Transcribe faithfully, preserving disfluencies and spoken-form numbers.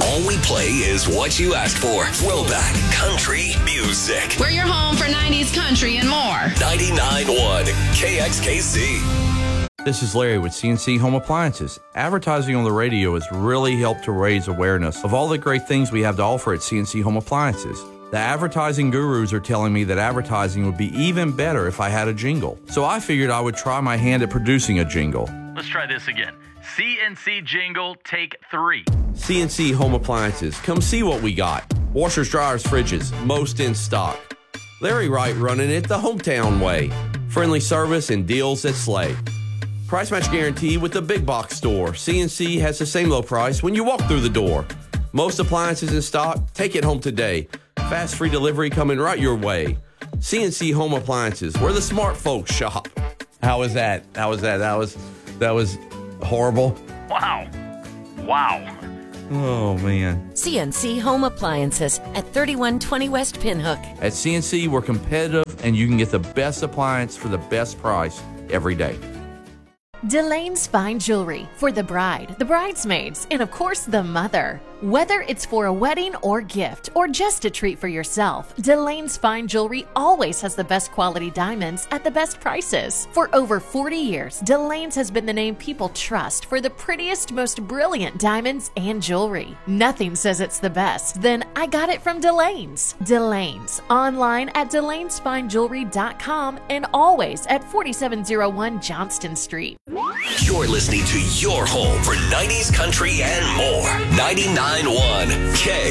All we play is what you asked for. Throwback country music. We're your home for nineties country and more. ninety-nine point one K X K C. This is Larry with C N C Home Appliances. Advertising on the radio has really helped to raise awareness of all the great things we have to offer at C N C Home Appliances. The advertising gurus are telling me that advertising would be even better if I had a jingle. So I figured I would try my hand at producing a jingle. Let's try this again. C N C jingle, take three. C N C Home Appliances. Come see what we got. Washers, dryers, fridges, most in stock. Larry Wright running it the hometown way. Friendly service and deals that slay. Price match guarantee with the big box store. C N C has the same low price when you walk through the door. Most appliances in stock. Take it home today. Fast free delivery coming right your way. C N C Home Appliances, where the smart folks shop. How was that? How was that? That was that was horrible. Wow. Wow. Oh, man. C N C Home Appliances at thirty-one twenty West Pinhook. At C N C, we're competitive, and you can get the best appliance for the best price every day. Delane's Fine Jewelry for the bride, the bridesmaids, and of course the mother. Whether it's for a wedding or gift or just a treat for yourself, Delane's Fine Jewelry always has the best quality diamonds at the best prices. For over forty years, Delane's has been the name people trust for the prettiest, most brilliant diamonds and jewelry. Nothing says it's the best, then I got it from Delane's. Delane's, online at delanes fine jewelry dot com and always at forty-seven oh one Johnston Street. You're listening to your home for nineties country and more. ninety-nine point one K